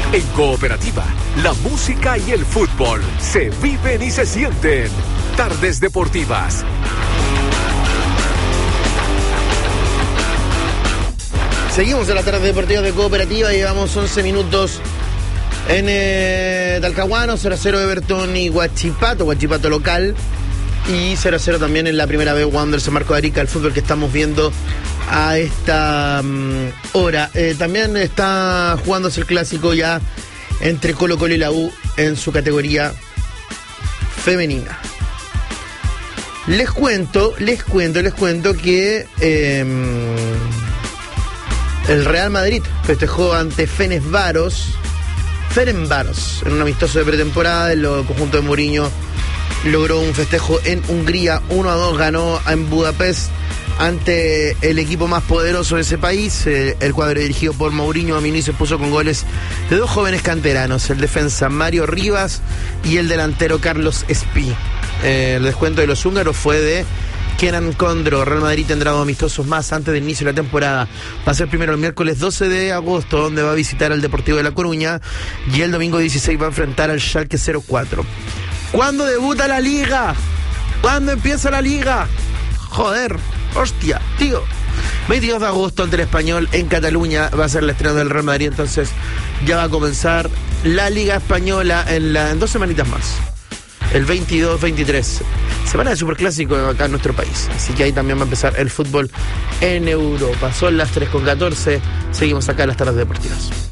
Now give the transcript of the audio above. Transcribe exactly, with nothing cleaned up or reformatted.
En Cooperativa, la música y el fútbol se viven y se sienten. Tardes Deportivas. Seguimos en las tardes deportivas de Cooperativa. Llevamos once minutos en eh, Talcahuano, cero a cero Everton y Huachipato, Huachipato local. Y cero a cero también en la primera vez Wanderers en Marco de Arica, el fútbol que estamos viendo a esta um, hora. Eh, también está jugándose el clásico ya entre Colo Colo y la U en su categoría femenina. Les cuento, les cuento, les cuento que eh, el Real Madrid festejó ante Ferencváros, Ferencváros en un amistoso de pretemporada. El conjunto de Mourinho logró un festejo en Hungría, uno a dos ganó en Budapest ante el equipo más poderoso de ese país. Eh, el cuadro dirigido por Mourinho a inicio se puso con goles de dos jóvenes canteranos, el defensa Mario Rivas y el delantero Carlos Espí. Eh, el descuento de los húngaros fue de Kenan Condro. Real Madrid tendrá dos amistosos más antes del inicio de la temporada. Va a ser primero el miércoles doce de agosto, donde va a visitar al Deportivo de La Coruña, y el domingo dieciséis va a enfrentar al Schalke cero cuatro. ¿Cuándo debuta la liga? ¿Cuándo empieza la liga? Joder, hostia, tío. veintidós de agosto ante el Español en Cataluña va a ser el estreno del Real Madrid, entonces ya va a comenzar la Liga Española en, la, en dos semanitas más. El veintidós veintitrés. Semana de Superclásico acá en nuestro país. Así que ahí también va a empezar el fútbol en Europa. Son las tres con catorce. Seguimos acá en las tardes deportivas.